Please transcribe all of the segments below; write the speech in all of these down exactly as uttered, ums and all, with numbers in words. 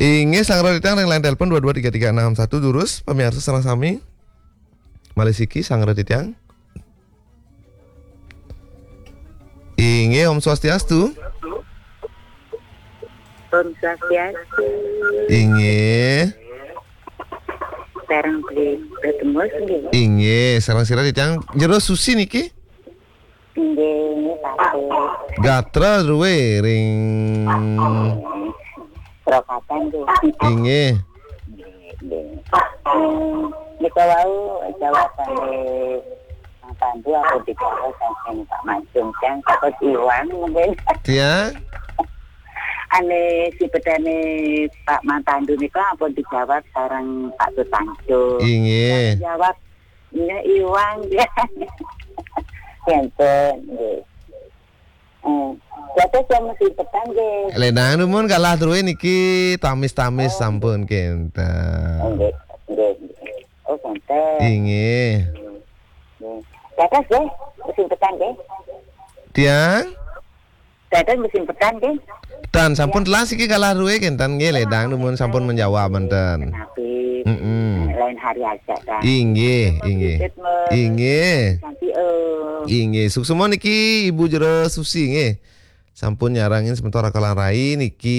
Inge sang raditang yang lain telepon dua dua tiga tiga enam satu durus pemirsa sareng sami. Malisiki sang raditang. Inge Om Swastiastu. Om Swastiastu. Inge. Sareng beli ketemu nggih. Inge sareng sira ditang jero susi niki. Nggih, Pak. Gatra ruwe ring Prokatan nggih. Inge. Nggih. Nika wau jawabane Pak Pandu aku dijawab sampeyan Pak Mancung kan takut iwang mungkin. Dia Ane si bedane Pak Mantandu nika ampun dijawab sareng Pak Tutangjo. Inge. Jawab ini iwang ya. Enten nggih. Eh, jatuh saya mesti petang nggih. Lenang numun kalah ruwe niki tamis-tamis sampun kenten. Nggih, nggih. Oh, enten. Inge. Jatuh nggih, mesti petang nggih. Tiang Jatuh mesti petang nggih. dan sampun telas iki kalah ruwe kenten nggih ledang numun sampun menjawab menten. Tapi Heeh. lain hari aja kan. Inge, inge. Inge. Nanti eh Inge suksemo niki Ibu Jero Susi nggih. Sampun nyarangin sementara kalah rai niki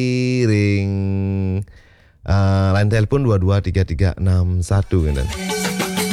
ring uh, line telepon dua dua tiga tiga enam satu ngeten.